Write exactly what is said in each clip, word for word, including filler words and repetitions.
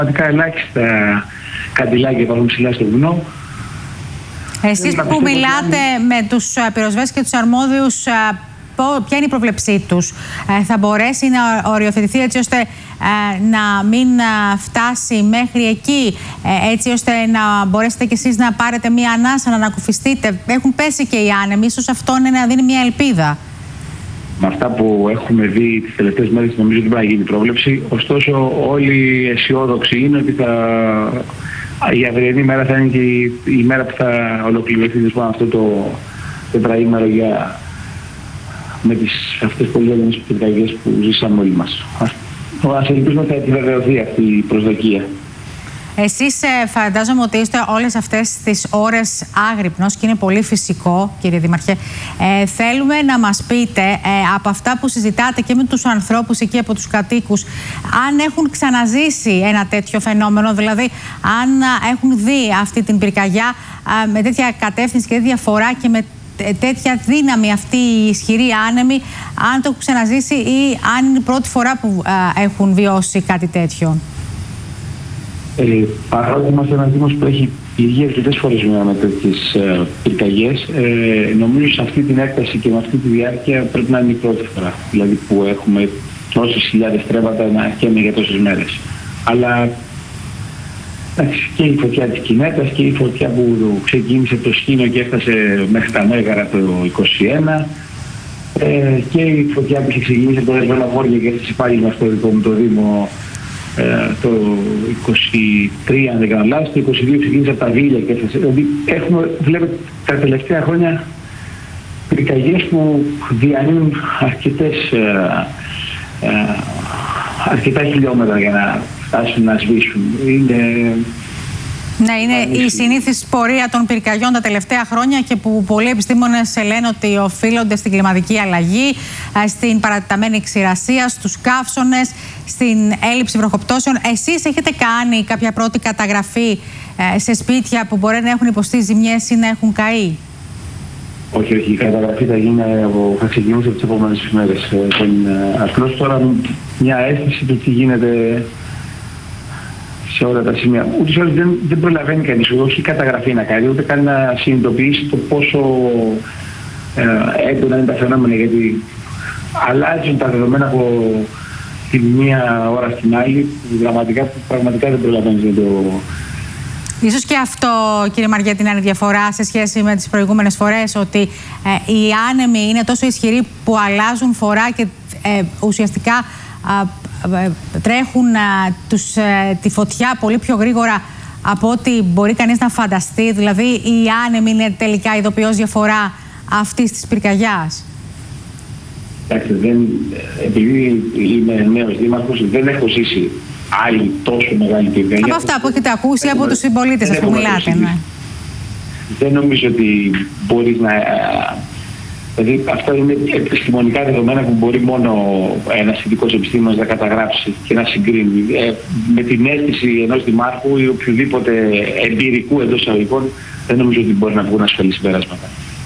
πραγματικά ελάχιστα καντιλάκια υπάρχουν ψηλά στο βουνό. Εσείς που μιλάτε με τους πυροσβέστες και τους αρμόδιους, ποια είναι η πρόβλεψή τους? Θα μπορέσει να οριοθετηθεί έτσι ώστε να μην φτάσει μέχρι εκεί, έτσι ώστε να μπορέσετε κι εσείς να πάρετε μία ανάσα, να ανακουφιστείτε? Έχουν πέσει και οι άνεμοι, ίσως αυτό είναι να δίνει μία ελπίδα. Με αυτά που έχουμε δει τις τελευταίες μέρες νομίζω ότι μπορεί να γίνει πρόβλεψη. Ωστόσο όλοι αισιόδοξοι είναι ότι θα... η αυριανή μέρα θα είναι και η, η μέρα που θα ολοκληρωθεί λοιπόν, αυτό το τετραήμερο για... με τις αυτές πολύ έντονες πυρκαγιές που ζήσαμε όλοι μας. Ας ελπίζουμε ότι θα επιβεβαιωθεί αυτή η προσδοκία. Εσείς φαντάζομαι ότι είστε όλες αυτές τις ώρες άγρυπνος και είναι πολύ φυσικό, κύριε Δήμαρχε. Ε, θέλουμε να μας πείτε ε, από αυτά που συζητάτε και με τους ανθρώπους εκεί, από τους κατοίκους, αν έχουν ξαναζήσει ένα τέτοιο φαινόμενο, δηλαδή αν έχουν δει αυτή την πυρκαγιά ε, με τέτοια κατεύθυνση και τέτοια φορά και με τέτοια δύναμη αυτή η ισχυρή άνεμη, αν το έχουν ξαναζήσει ή αν είναι η πρώτη φορά που ε, έχουν βιώσει κάτι τέτοιο. Ε, παρότι είμαστε ένας Δήμος που έχει πηγεί αρκετές φορές με τέτοιες ε, πυρκαγιές, ε, νομίζω σε αυτή την έκταση και με αυτή τη διάρκεια πρέπει να είναι η πρώτη φορά. Δηλαδή που έχουμε τόσες χιλιάδες τρέβατα να καίμε για τόσες μέρες. Αλλά εντάξει, και η φωτιά της Κινέτας και η φωτιά που ξεκίνησε το Σχήνο και έφτασε μέχρι τα Μέγαρα το είκοσι ένα, ε, και η φωτιά που είχε ξεκινήσει από το Δεσπολαγόρια και έφτασε πάλι με στο δικό μου το Δήμο το είκοσι τρία, αν δεν κάνω λάθος, το είκοσι δύο ξεκίνησε από τα Βίλια και έφτασε. Δηλαδή έχουμε, βλέπετε, τα τελευταία χρόνια πυρκαγιές που διανύουν αρκετές, ε, ε, αρκετά χιλιόμετρα για να φτάσουν να σβήσουν. Είναι... Ναι, είναι η συνήθις πορεία των πυρκαγιών τα τελευταία χρόνια και που πολλοί επιστήμονες λένε ότι οφείλονται στην κλιματική αλλαγή, στην παρατεταμένη ξηρασία, στους καύσωνες, στην έλλειψη βροχοπτώσεων. Εσείς έχετε κάνει κάποια πρώτη καταγραφή σε σπίτια που μπορεί να έχουν υποστεί ζημιές ή να έχουν καεί? Όχι, όχι. Η καταγραφή θα, γίνει, θα ξεκινήσει από τις επόμενες μέρες. Απλώς τώρα μια αίσθηση του τι γίνεται σε όλα τα σημεία. Ούτως ή άλλως δεν, δεν προλαβαίνει κανείς, όχι καταγραφή να κάνει, ούτε καν να συνειδητοποιήσει το πόσο ε, έντονα είναι τα φαινόμενα, γιατί αλλάζουν τα δεδομένα από τη μία ώρα στην άλλη, που δραματικά, που πραγματικά δεν προλαβαίνεις να το... Ίσως και αυτό, κύριε Μαριέτη, να είναι διαφορά σε σχέση με τις προηγούμενες φορές, ότι ε, οι άνεμοι είναι τόσο ισχυροί που αλλάζουν φορά και ε, ουσιαστικά ε, τρέχουν α, τους, ε, τη φωτιά πολύ πιο γρήγορα από ό,τι μπορεί κανείς να φανταστεί. Δηλαδή η άνεμη είναι τελικά ειδοποιώς διαφορά αυτής της πυρκαγιάς. Εντάξει, δεν, επειδή είμαι νέος δήμαρχος, δεν έχω ζήσει άλλη τόσο μεγάλη πυρκαγιά. Από αυτά που έχετε ακούσει από τους συμπολίτες σας που μιλάτε. Ναι. Δεν νομίζω ότι μπορείς να... Δηλαδή αυτά είναι επιστημονικά δεδομένα που μπορεί μόνο ένας ειδικός επιστήμονας να καταγράψει και να συγκρίνει. Ε, με την αίσθηση ενός δημάρχου ή οποιοδήποτε εμπειρικού εντός εισαγωγικών, δεν νομίζω ότι μπορεί να βγουν ασφαλή συμπεράσματα.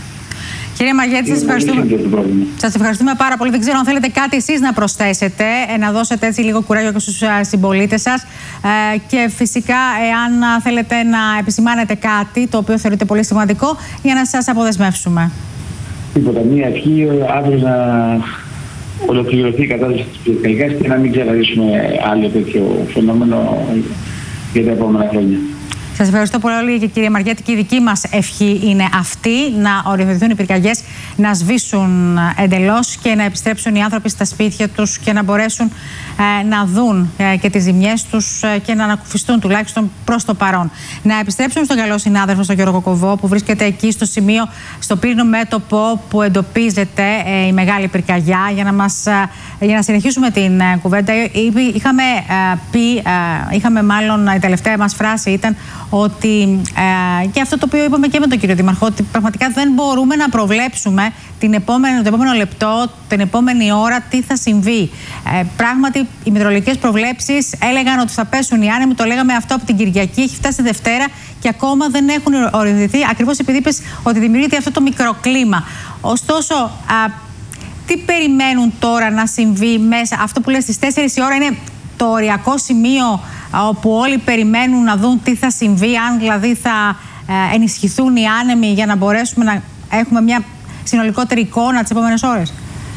Κύριε Μαριέτη, σας ευχαριστούμε. Σας ευχαριστούμε πάρα πολύ. Δεν ξέρω αν θέλετε κάτι εσείς να προσθέσετε, να δώσετε έτσι λίγο κουράγιο και στους συμπολίτες σας. Και φυσικά, εάν θέλετε να επισημάνετε κάτι το οποίο θεωρείτε πολύ σημαντικό, για να σας αποδεσμεύσουμε. Τίποτα. Μία ευχή αύριο να ολοκληρωθεί η κατάσταση της πυρκαγιάς και να μην ξαναζήσουμε άλλο τέτοιο φαινόμενο για τα επόμενα χρόνια. Σας ευχαριστώ πολύ και κύριε Μαριέτη, και η δική μας ευχή είναι αυτή, να οριοθετηθούν οι πυρκαγιές, να σβήσουν εντελώς και να επιστρέψουν οι άνθρωποι στα σπίτια τους και να μπορέσουν ε, να δουν ε, και τις ζημιές τους ε, και να ανακουφιστούν τουλάχιστον προς το παρόν. Να επιστρέψουμε στον καλό συνάδελφο, στον Γιώργο Κοβό, που βρίσκεται εκεί στο σημείο, στο πύρινο μέτωπο που εντοπίζεται ε, η μεγάλη πυρκαγιά, για να, μας, ε, για να συνεχίσουμε την ε, κουβέντα. Είχαμε ε, πει, ε, είχαμε μάλλον, η τελευταία μας φράση ήταν ότι ε, και αυτό το οποίο είπαμε και με τον κύριο Δήμαρχο, ότι πραγματικά δεν μπορούμε να προβλέψουμε την επόμενη, το επόμενο λεπτό, την επόμενη ώρα τι θα συμβεί. Ε, πράγματι, οι μετεωρολογικές προβλέψεις έλεγαν ότι θα πέσουν οι άνεμοι, το λέγαμε αυτό από την Κυριακή, έχει φτάσει Δευτέρα και ακόμα δεν έχουν οριοθετηθεί, ακριβώς επειδή είπες ότι δημιουργείται αυτό το μικροκλίμα. Ωστόσο, α, τι περιμένουν τώρα να συμβεί μέσα, αυτό που λες στις τέσσερις η ώρα είναι το οριακό σημείο όπου όλοι περιμένουν να δουν τι θα συμβεί, αν δηλαδή θα ενισχυθούν οι άνεμοι για να μπορέσουμε να έχουμε μια συνολικότερη εικόνα τις επόμενες ώρες?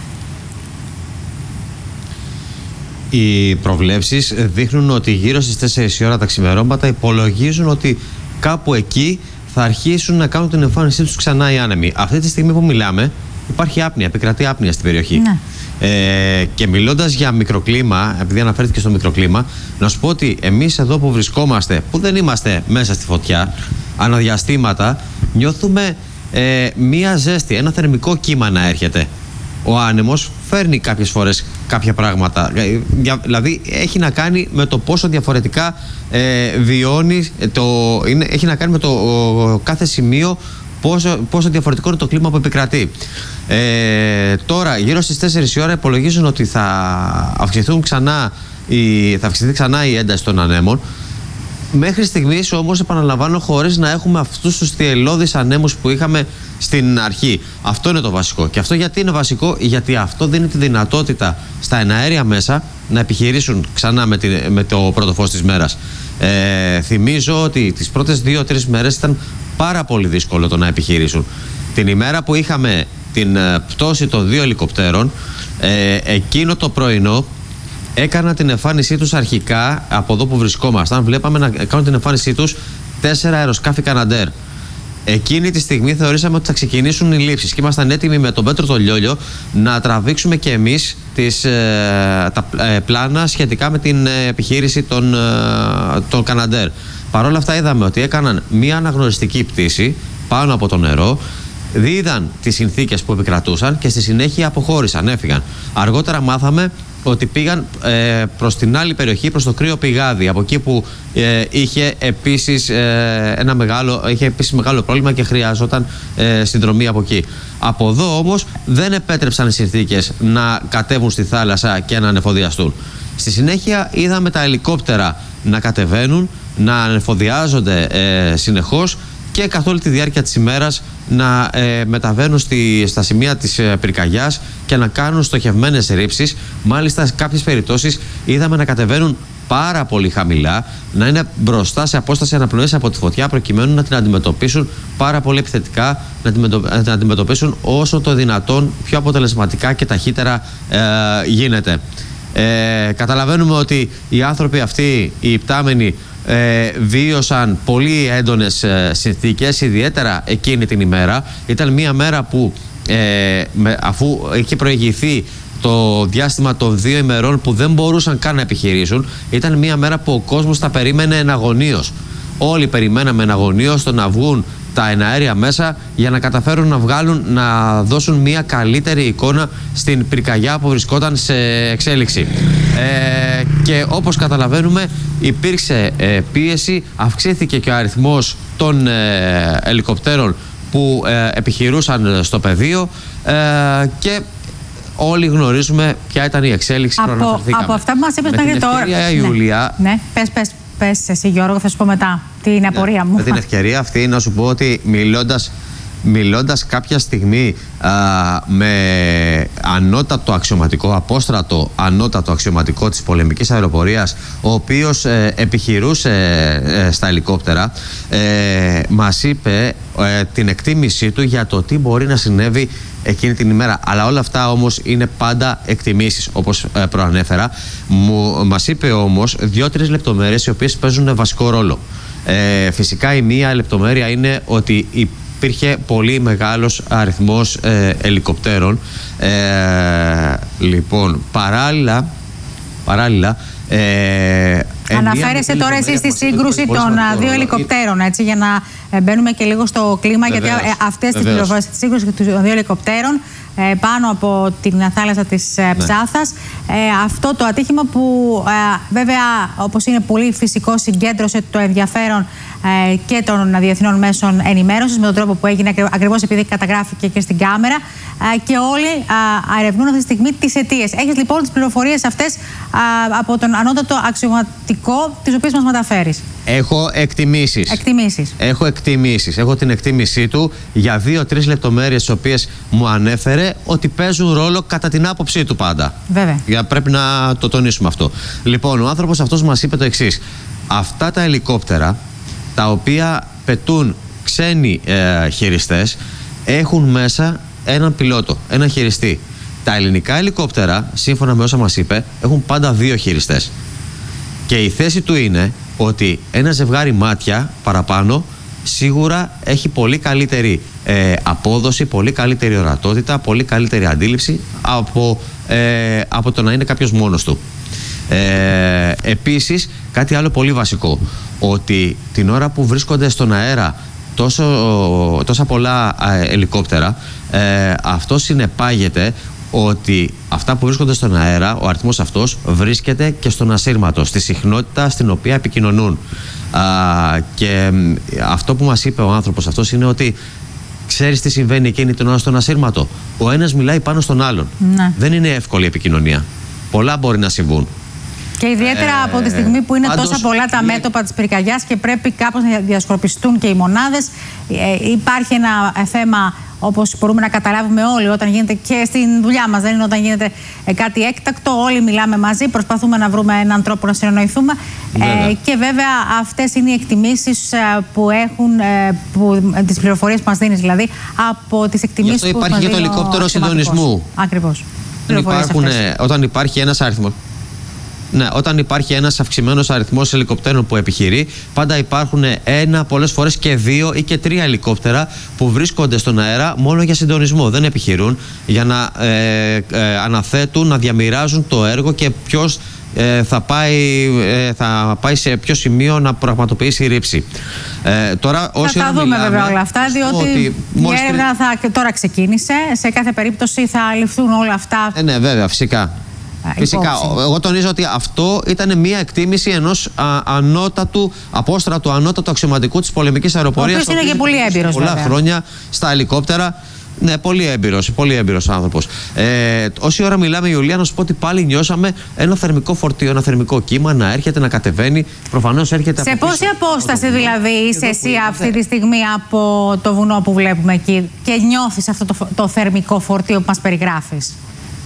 Οι προβλέψεις δείχνουν ότι γύρω στις τέσσερις η ώρα τα ξημερώματα υπολογίζουν ότι κάπου εκεί θα αρχίσουν να κάνουν την εμφάνισή τους ξανά οι άνεμοι. Αυτή τη στιγμή που μιλάμε υπάρχει άπνοια, επικρατεί άπνοια στην περιοχή. Ναι. Ε, και μιλώντας για μικροκλίμα, επειδή αναφέρθηκε στο μικροκλίμα, να σου πω ότι εμείς εδώ που βρισκόμαστε, που δεν είμαστε μέσα στη φωτιά, αναδιαστήματα νιώθουμε ε, μία ζέστη, ένα θερμικό κύμα να έρχεται. Ο άνεμος φέρνει κάποιες φορές κάποια πράγματα. Δηλαδή έχει να κάνει με το πόσο διαφορετικά ε, βιώνει, το, είναι, έχει να κάνει με το ο, κάθε σημείο πόσο, πόσο διαφορετικό είναι το κλίμα που επικρατεί. Ε, τώρα γύρω στις τέσσερις η ώρα υπολογίζουν ότι θα, αυξηθούν ξανά η, θα αυξηθεί ξανά η ένταση των ανέμων. Μέχρι στιγμής όμως, επαναλαμβάνω, χωρίς να έχουμε αυτούς τους θυελλώδεις ανέμους που είχαμε στην αρχή. Αυτό είναι το βασικό. Και αυτό γιατί είναι βασικό? Γιατί αυτό δίνει τη δυνατότητα στα εναέρια μέσα να επιχειρήσουν ξανά με, τη, με το πρώτο φως της μέρας. Ε, θυμίζω ότι τις πρώτες δύο-τρεις μέρες ήταν πάρα πολύ δύσκολο το να επιχειρήσουν. Την ημέρα που είχαμε την πτώση των δύο ελικοπτέρων, ε, εκείνο το πρωινό έκαναν την εμφάνισή τους αρχικά από εδώ που βρισκόμασταν. Βλέπαμε να κάνουν την εμφάνισή τους τέσσερα αεροσκάφη Καναντέρ. Εκείνη τη στιγμή θεωρήσαμε ότι θα ξεκινήσουν οι λήψεις και ήμασταν έτοιμοι με τον Πέτρο τον Λιόλιο να τραβήξουμε και εμείς τις, ε, τα ε, πλάνα σχετικά με την ε, επιχείρηση των, ε, των Καναντέρ. Παρ' όλα αυτά είδαμε ότι έκαναν μία αναγνωριστική πτήση πάνω από το νερό, είδαν τις συνθήκες που επικρατούσαν και στη συνέχεια αποχώρησαν, έφυγαν. Αργότερα μάθαμε ότι πήγαν ε, προς την άλλη περιοχή, προς το Κρύο Πηγάδι, από εκεί που ε, είχε, επίσης, ε, ένα μεγάλο, είχε επίσης μεγάλο πρόβλημα και χρειαζόταν ε, συνδρομή από εκεί. Από εδώ όμως δεν επέτρεψαν οι συνθήκες να κατέβουν στη θάλασσα και να ανεφοδιαστούν. Στη συνέχεια είδαμε τα ελικόπτερα να κατεβαίνουν, να ανεφοδιάζονται ε, συνεχώς και καθ' όλη τη διάρκεια της ημέρας να ε, μεταβαίνουν στη, στα σημεία της ε, πυρκαγιάς και να κάνουν στοχευμένες ρήψεις. Μάλιστα σε κάποιες περιπτώσεις είδαμε να κατεβαίνουν πάρα πολύ χαμηλά, να είναι μπροστά σε απόσταση αναπνοής από τη φωτιά, προκειμένου να την αντιμετωπίσουν πάρα πολύ επιθετικά, να την, να την αντιμετωπίσουν όσο το δυνατόν πιο αποτελεσματικά και ταχύτερα ε, γίνεται. Ε, καταλαβαίνουμε ότι οι άνθρωποι αυτοί, οι υπτάμενοι, Ε, βίωσαν πολύ έντονες ε, συνθήκες, ιδιαίτερα εκείνη την ημέρα. Ήταν μια μέρα που ε, με, αφού είχε προηγηθεί το διάστημα των δύο ημερών που δεν μπορούσαν καν να επιχειρήσουν, ήταν μια μέρα που ο κόσμος τα περίμενε εναγωνίως. Όλοι περιμέναμε εναγωνίως το να βγουν τα εναέρια μέσα για να καταφέρουν να βγάλουν, να δώσουν μια καλύτερη εικόνα στην πυρκαγιά που βρισκόταν σε εξέλιξη. Ε, και όπως καταλαβαίνουμε υπήρξε ε, πίεση, αυξήθηκε και ο αριθμός των ε, ελικοπτέρων που ε, επιχειρούσαν στο πεδίο ε, και όλοι γνωρίζουμε ποια ήταν η εξέλιξη που αναφερθήκαμε. Από αυτά που μας είπες μέχρι τώρα. Ναι, Ιούλια, ναι, πες, πες. Πες εσύ Γιώργο, θα σου πω μετά την απορία μου. Με την ευκαιρία αυτή να σου πω ότι μιλώντας, μιλώντας κάποια στιγμή α, με ανώτατο αξιωματικό, απόστρατο ανώτατο αξιωματικό της πολεμικής αεροπορίας, ο οποίος ε, επιχειρούσε ε, στα ελικόπτερα, ε, μας είπε ε, την εκτίμησή του για το τι μπορεί να συνέβη εκείνη την ημέρα. Αλλά όλα αυτά όμως είναι πάντα εκτιμήσεις, όπως ε, προανέφερα. Μου, μας είπε όμως δύο-τρεις λεπτομέρειες οι οποίες παίζουν βασικό ρόλο. Ε, φυσικά η μία λεπτομέρεια είναι ότι υπήρχε πολύ μεγάλος αριθμός ε, ελικοπτέρων. Ε, λοιπόν, παράλληλα, παράλληλα ε, αναφέρεσαι τώρα εσύ στη σύγκρουση των δύο ελικοπτέρων, έτσι, για να μπαίνουμε και λίγο στο κλίμα. Βεβαίως, γιατί αυτές τις πληροφορίες, τη σύγκρουση των δύο ελικοπτέρων πάνω από την θάλασσα της ναι. Ψάθας, αυτό το ατύχημα που βέβαια, όπως είναι πολύ φυσικό, συγκέντρωσε το ενδιαφέρον και των διεθνών μέσων ενημέρωσης με τον τρόπο που έγινε, ακριβώς επειδή καταγράφηκε και στην κάμερα, και όλοι ερευνούν αυτή τη στιγμή τις αιτίες. Έχεις λοιπόν τις πληροφορίες αυτές από τον ανώτατο αξιωματικό, τις οποίες μας μεταφέρεις? Έχω εκτιμήσεις. Εκτιμήσεις. Έχω εκτιμήσεις. Έχω την εκτίμησή του για δύο-τρεις λεπτομέρειες τις οποίες μου ανέφερε ανέφερε ότι παίζουν ρόλο κατά την άποψή του πάντα. Βέβαια. Για, πρέπει να το τονίσουμε αυτό. Λοιπόν, ο άνθρωπος αυτός μας είπε το εξής. Αυτά τα ελικόπτερα, τα οποία πετούν ξένοι ε, χειριστές, έχουν μέσα έναν πιλότο, έναν χειριστή. Τα ελληνικά ελικόπτερα, σύμφωνα με όσα μας είπε, έχουν πάντα δύο χειριστές. Και η θέση του είναι ότι ένα ζευγάρι μάτια παραπάνω σίγουρα έχει πολύ καλύτερη ε, απόδοση, πολύ καλύτερη ορατότητα, πολύ καλύτερη αντίληψη από, ε, από το να είναι κάποιος μόνος του. Ε, επίσης, κάτι άλλο πολύ βασικό, ότι την ώρα που βρίσκονται στον αέρα τόσο, τόσα πολλά ε, ελικόπτερα, ε, αυτό συνεπάγεται ότι αυτά που βρίσκονται στον αέρα, ο αριθμός αυτός βρίσκεται και στον ασύρματο, στη συχνότητα στην οποία επικοινωνούν. Α, και αυτό που μας είπε ο άνθρωπος αυτός είναι ότι ξέρεις τι συμβαίνει εκείνη την ώρα στον ασύρματο. Ο ένας μιλάει πάνω στον άλλον. Ναι. Δεν είναι εύκολη η επικοινωνία. Πολλά μπορεί να συμβούν. Και ιδιαίτερα ε, από τη στιγμή που είναι πάντως, τόσα πολλά τα μέτωπα της πυρκαγιάς και πρέπει κάπως να διασκορπιστούν και οι μονάδες, ε, υπάρχει ένα θέμα, όπως μπορούμε να καταλάβουμε όλοι, όταν γίνεται και στην δουλειά μας, δεν είναι όταν γίνεται ε, κάτι έκτακτο, όλοι μιλάμε μαζί, προσπαθούμε να βρούμε έναν τρόπο να συνεννοηθούμε. Ε, και βέβαια αυτές είναι οι εκτιμήσεις ε, που έχουν, ε, που, τις πληροφορίες που μας δίνεις δηλαδή, από τις εκτιμήσεις που μας δίνει. Υπάρχει και το ελικόπτερο συντονισμού. Ακριβώς. Υπάρχουν, όταν υπάρχει ένας αριθμός. Ναι, όταν υπάρχει ένας αυξημένος αριθμός ελικοπτέρων που επιχειρεί, πάντα υπάρχουν ένα, πολλές φορές και δύο ή και τρία ελικόπτερα που βρίσκονται στον αέρα μόνο για συντονισμό. Δεν επιχειρούν για να ε, ε, αναθέτουν, να διαμοιράζουν το έργο και ποιος ε, θα, πάει, ε, θα πάει σε ποιο σημείο να πραγματοποιήσει ρήψη. Ε, τώρα, θα τα δούμε μιλάμε, βέβαια όλα αυτά, διότι η έρευνα θα, τώρα ξεκίνησε. Σε κάθε περίπτωση θα ληφθούν όλα αυτά. Ε, ναι, βέβαια, φυσικά. Φυσικά, εγώ τονίζω ότι αυτό ήταν μια εκτίμηση ενός α, ανώτατου, απόστρατου, ανώτατου αξιωματικού της πολεμικής αεροπορίας. Ο οποίος είναι και πολύ έμπειρος, πολλά βέβαια. χρόνια στα ελικόπτερα. Ναι, πολύ έμπειρος, πολύ έμπειρος άνθρωπος. Ε, όση ώρα μιλάμε, Ιουλία, να σου πω ότι πάλι νιώσαμε ένα θερμικό φορτίο, ένα θερμικό κύμα να έρχεται, να κατεβαίνει. Προφανώς έρχεται σε από πόση πίσω, απόσταση δηλαδή είσαι εσύ αυτή τη στιγμή από το βουνό που βλέπουμε εκεί και νιώθεις αυτό το, το θερμικό φορτίο που μας περιγράφεις?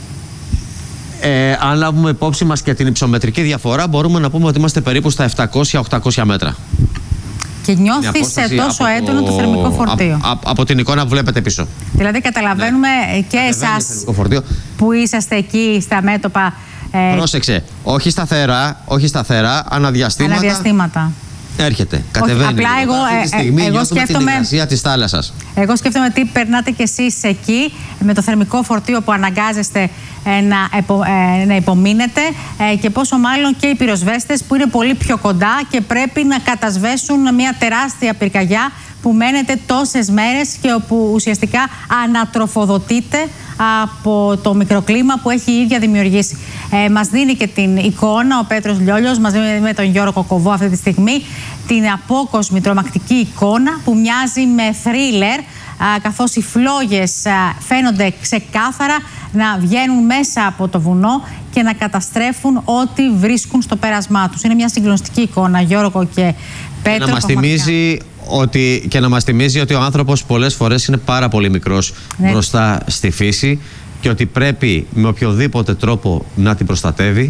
Ε, αν λάβουμε υπόψη μας και την υψομετρική διαφορά, μπορούμε να πούμε ότι είμαστε περίπου στα επτακόσια με οχτακόσια μέτρα. Και νιώθεις σε τόσο έντονο το θερμικό φορτίο. Από, από, από την εικόνα που βλέπετε πίσω. Δηλαδή καταλαβαίνουμε, ναι, και εσάς που είσαστε εκεί στα μέτωπα. Ε, Πρόσεξε, όχι σταθερά, όχι σταθερά, αναδιαστήματα. Αναδιαστήματα. Έρχεται, κατεβαίνει. Απλά εγώ, αυτή τη στιγμή ε, εγώ σκέφτομαι, την υγρασία της θάλασσας. Εγώ σκέφτομαι τι περνάτε κι εσείς εκεί με το θερμικό φορτίο που αναγκάζεστε ε, να, επο, ε, να υπομείνετε ε, και πόσο μάλλον και οι πυροσβέστες που είναι πολύ πιο κοντά και πρέπει να κατασβέσουν μια τεράστια πυρκαγιά που μένετε τόσες μέρες και όπου ουσιαστικά ανατροφοδοτείται από το μικροκλίμα που έχει η ίδια δημιουργήσει. Ε, μας δίνει και την εικόνα ο Πέτρος Λιόλιος μαζί με τον Γιώργο Κοκοβό αυτή τη στιγμή, την απόκοσμη τρομακτική εικόνα που μοιάζει με θρίλερ, καθώς οι φλόγες α, φαίνονται ξεκάθαρα να βγαίνουν μέσα από το βουνό και να καταστρέφουν ό,τι βρίσκουν στο πέρασμά τους. Είναι μια συγκλονιστική εικόνα, Γιώργο και Πέτρο. Να μας θυμίζει ότι, και να μας θυμίζει ότι ο άνθρωπος πολλές φορές είναι πάρα πολύ μικρός, ναι, μπροστά στη φύση και ότι πρέπει με οποιοδήποτε τρόπο να την προστατεύει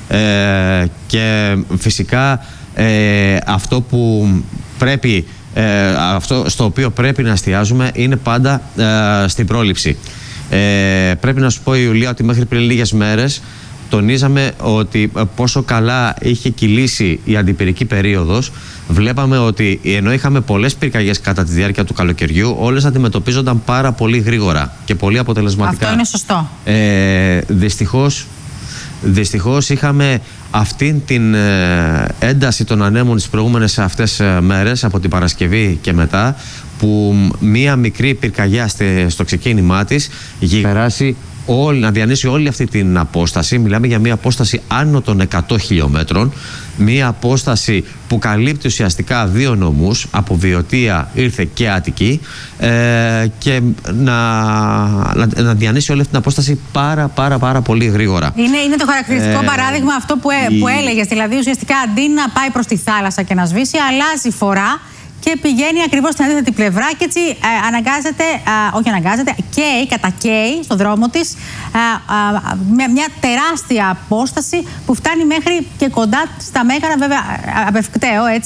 ε, και φυσικά ε, αυτό που πρέπει ε, αυτό στο οποίο πρέπει να εστιάζουμε είναι πάντα ε, στην πρόληψη. Ε, πρέπει να σου πω, Ιουλία, ότι μέχρι πριν λίγες μέρες τονίζαμε ότι πόσο καλά είχε κυλήσει η αντιπυρική περίοδος. Βλέπαμε ότι ενώ είχαμε πολλές πυρκαγιές κατά τη διάρκεια του καλοκαιριού, όλες αντιμετωπίζονταν πάρα πολύ γρήγορα και πολύ αποτελεσματικά. Αυτό είναι σωστό. Ε, δυστυχώς, δυστυχώς είχαμε αυτήν την ε, ένταση των ανέμων τις προηγούμενες αυτές ε, μέρες, από την Παρασκευή και μετά, που μία μικρή πυρκαγιά στο ξεκίνημά της γη περάσει όλη, να διανύσει όλη αυτή την απόσταση. Μιλάμε για μια απόσταση άνω των εκατό χιλιόμετρων, μια απόσταση που καλύπτει ουσιαστικά δύο νομούς, από Βιωτία ήρθε και Αττική, ε, και να, να, να διανύσει όλη αυτή την απόσταση πάρα πάρα πάρα πολύ γρήγορα. Είναι, είναι το χαρακτηριστικό ε, παράδειγμα αυτό που, ε, η... που έλεγες, δηλαδή ουσιαστικά αντί να πάει προς τη θάλασσα και να σβήσει, αλλάζει φορά και πηγαίνει ακριβώς στην αντίθετη πλευρά και έτσι ε, αναγκάζεται, ε, όχι αναγκάζεται, καίει, κατακαίει στον δρόμο της ε, ε, με μια τεράστια απόσταση που φτάνει μέχρι και κοντά στα Μέγαρα, βέβαια απευκταίο έτσι.